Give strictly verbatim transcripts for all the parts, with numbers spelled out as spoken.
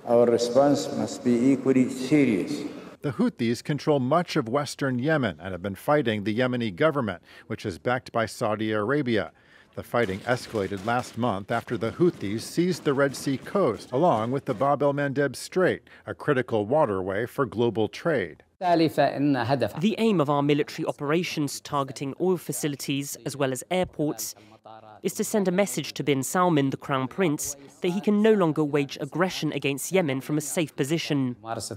our response must be equally serious. The Houthis control much of western Yemen and have been fighting the Yemeni government, which is backed by Saudi Arabia. The fighting escalated last month after the Houthis seized the Red Sea coast, along with the Bab el-Mandeb Strait, a critical waterway for global trade. The aim of our military operations targeting oil facilities as well as airports is to send a message to bin Salman, the Crown Prince, that he can no longer wage aggression against Yemen from a safe position.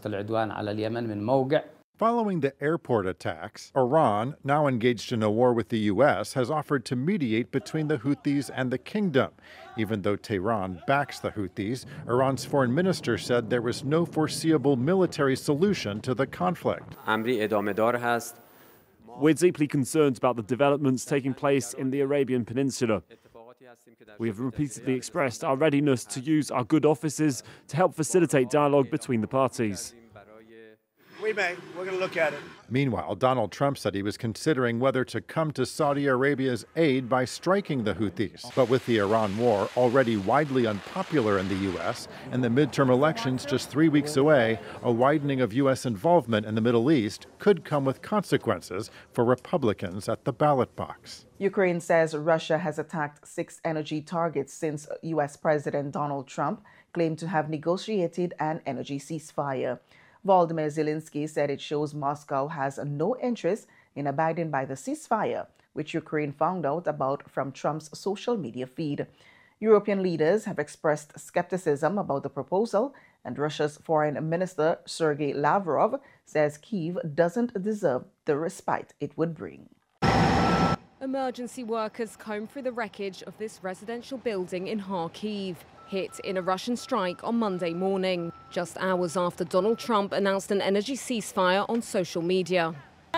Following the airport attacks, Iran, now engaged in a war with the U S, has offered to mediate between the Houthis and the kingdom. Even though Tehran backs the Houthis, Iran's foreign minister said there was no foreseeable military solution to the conflict. We're deeply concerned about the developments taking place in the Arabian Peninsula. We have repeatedly expressed our readiness to use our good offices to help facilitate dialogue between the parties. We may. We're going to look at it. Meanwhile, Donald Trump said he was considering whether to come to Saudi Arabia's aid by striking the Houthis. But with the Iran war already widely unpopular in the U S and the midterm elections just three weeks away, a widening of U S involvement in the Middle East could come with consequences for Republicans at the ballot box. Ukraine says Russia has attacked six energy targets since U S President Donald Trump claimed to have negotiated an energy ceasefire. Volodymyr Zelensky said it shows Moscow has no interest in abiding by the ceasefire, which Ukraine found out about from Trump's social media feed. European leaders have expressed skepticism about the proposal, and Russia's Foreign Minister Sergei Lavrov says Kyiv doesn't deserve the respite it would bring. Emergency workers comb through the wreckage of this residential building in Kharkiv, hit in a Russian strike on Monday morning, just hours after Donald Trump announced an energy ceasefire on social media.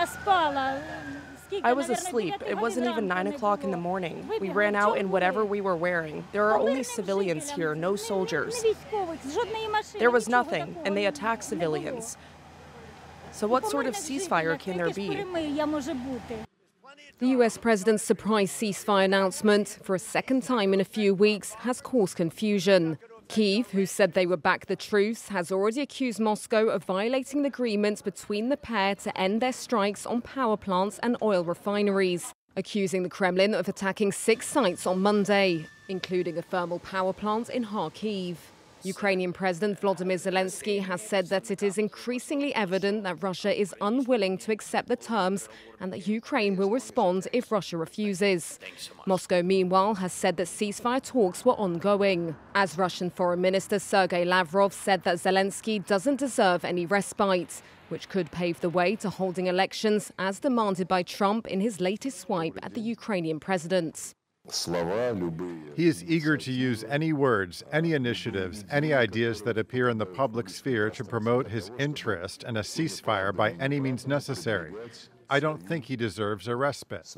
I was asleep. It wasn't even nine o'clock in the morning. We ran out in whatever we were wearing. There are only civilians here, no soldiers. There was nothing, and they attacked civilians. So what sort of ceasefire can there be? The U S president's surprise ceasefire announcement, for a second time in a few weeks, has caused confusion. Kyiv, who said they would back the truce, has already accused Moscow of violating the agreement between the pair to end their strikes on power plants and oil refineries, accusing the Kremlin of attacking six sites on Monday, including a thermal power plant in Kharkiv. Ukrainian President Volodymyr Zelensky has said that it is increasingly evident that Russia is unwilling to accept the terms and that Ukraine will respond if Russia refuses. Moscow, meanwhile, has said that ceasefire talks were ongoing, as Russian Foreign Minister Sergei Lavrov said that Zelensky doesn't deserve any respite, which could pave the way to holding elections as demanded by Trump in his latest swipe at the Ukrainian president. He is eager to use any words, any initiatives, any ideas that appear in the public sphere to promote his interest in a ceasefire by any means necessary. I don't think he deserves a respite.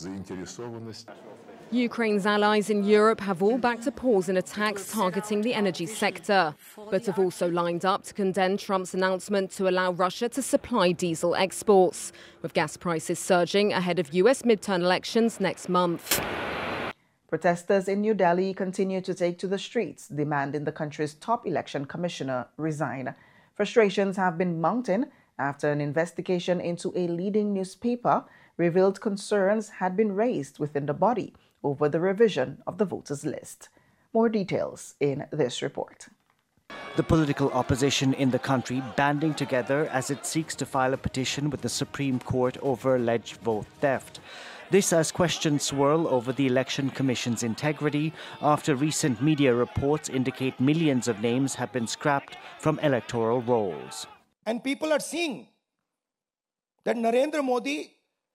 Ukraine's allies in Europe have all backed a pause in attacks targeting the energy sector, but have also lined up to condemn Trump's announcement to allow Russia to supply diesel exports, with gas prices surging ahead of U S midterm elections next month. Protesters in New Delhi continue to take to the streets, demanding the country's top election commissioner resign. Frustrations have been mounting after an investigation into a leading newspaper revealed concerns had been raised within the body over the revision of the voters' list. More details in this report. The political opposition in the country banding together as it seeks to file a petition with the Supreme Court over alleged vote theft. This as questions swirl over the Election Commission's integrity after recent media reports indicate millions of names have been scrapped from electoral rolls. And people are seeing that Narendra Modi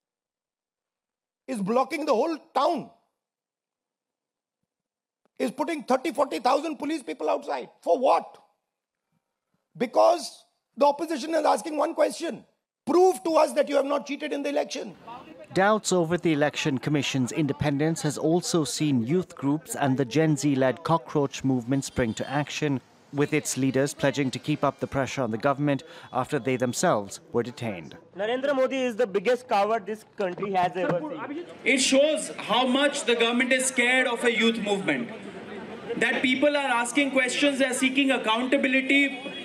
is blocking the whole town, is putting thirty, forty thousand police people outside. For what? Because the opposition is asking one question. Prove to us that you have not cheated in the election. Doubts over the Election Commission's independence has also seen youth groups and the Gen Z-led cockroach movement spring to action, with its leaders pledging to keep up the pressure on the government after they themselves were detained. Narendra Modi is the biggest coward this country has ever seen. It shows how much the government is scared of a youth movement. that people are asking questions, they're seeking accountability.